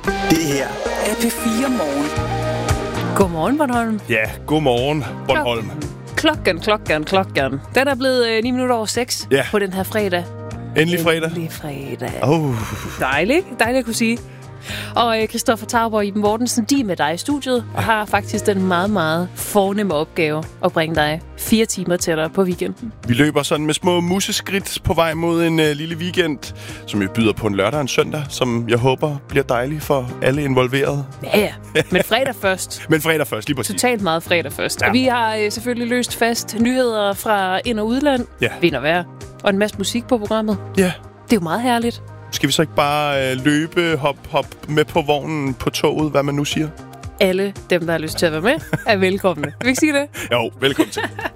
Det her er P4 Morgen. Godmorgen, Bornholm. Ja, godmorgen, Bornholm. Klokken. Den er blevet 9 minutter over 6 på den her fredag. Endelig fredag. Dejligt at kunne sige. Og Christoffer Tauber og Iben Mortensen, de er med dig i studiet, og har faktisk den meget, meget fornemme opgave at bringe dig 4 timer tættere på weekenden. Vi løber sådan med små museskridt på vej mod en lille weekend, som jo byder på en lørdag og en søndag, som jeg håber bliver dejlig for alle involverede. Ja. Men fredag først. Men fredag først, lige præcis. Totalt meget fredag først. Ja. Og vi har selvfølgelig løst fast nyheder fra ind- og udland. Ja. Vind og vejr. Og en masse musik på programmet. Ja. Det er jo meget herligt. Skal vi så ikke bare løbe, hop med på vognen, på toget, hvad man nu siger? Alle dem, der har lyst til at være med, er velkomne. Vil vi ikke sige det? Jo, velkommen til.